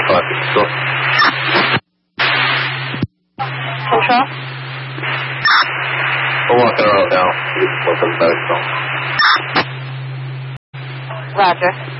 5, go. Control? I'm walking around now. What's the back phone? Roger.